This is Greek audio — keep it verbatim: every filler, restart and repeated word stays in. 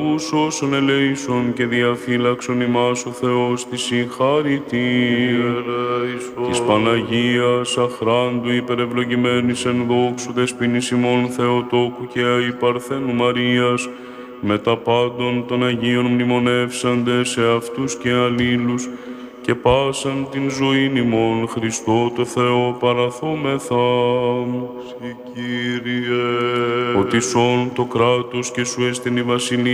όσων ελέησον και διαφύλαξον ημάς ο Θεός της συγχαρητήρ. Της Παναγίας αχράντου υπερευλογημένης εν δόξου δεσποινής ημών Θεοτόκου και αϊπαρθένου Μαρίας, με τα πάντων των Αγίων μνημονεύσαντε σε αυτούς και αλλήλους, και πάσαν την ζωήν ημών Χριστό το Θεό παραθόμεθα. Συ Κύριε, Ότι σών το κράτος και σου έστειν η βασιλεία